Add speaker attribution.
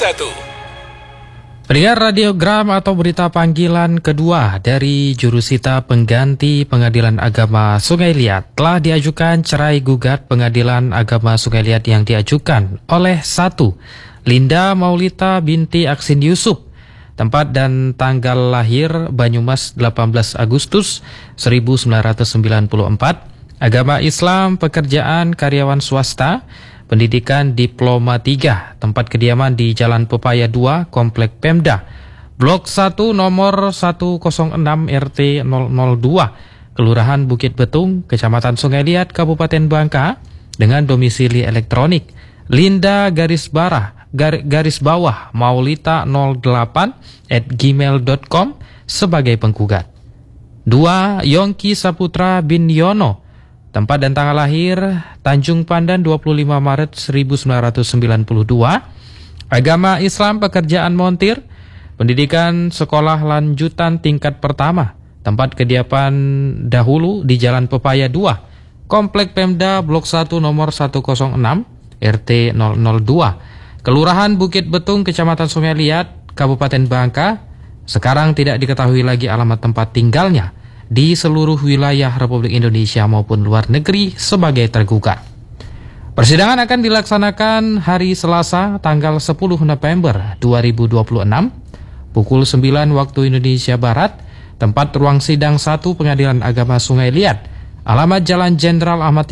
Speaker 1: Pendengar radiogram atau berita panggilan kedua dari jurusita pengganti Pengadilan Agama Sungai Liat telah diajukan cerai gugat Pengadilan Agama Sungai Liat yang diajukan oleh 1. Linda Maulita binti Aksin Yusuf, tempat dan tanggal lahir Banyumas 18 Agustus 1994, agama Islam, pekerjaan karyawan swasta, pendidikan diploma 3, tempat kediaman di Jalan Pepaya 2, Komplek Pemda, Blok 1 nomor 106 RT 002, Kelurahan Bukit Betung, Kecamatan Sungai Liat, Kabupaten Bangka, dengan domisili elektronik Linda_garis bawah Maulita 08@gmail.com sebagai penggugat. 2. Yongki Saputra bin Yono, tempat dan tanggal lahir Tanjung Pandan 25 Maret 1992, agama Islam, pekerjaan montir, pendidikan sekolah lanjutan tingkat pertama, tempat kediaman dahulu di Jalan Pepaya 2, Komplek Pemda Blok 1 nomor 106 RT 002, Kelurahan Bukit Betung, Kecamatan Sungai Liat, Kabupaten Bangka. Sekarang tidak diketahui lagi alamat tempat tinggalnya di seluruh wilayah Republik Indonesia maupun luar negeri sebagai tergugat. Persidangan akan dilaksanakan hari Selasa tanggal 10 November 2026 pukul 9 waktu Indonesia Barat, tempat ruang sidang 1 Pengadilan Agama Sungai Liat, alamat Jalan Jenderal Ahmad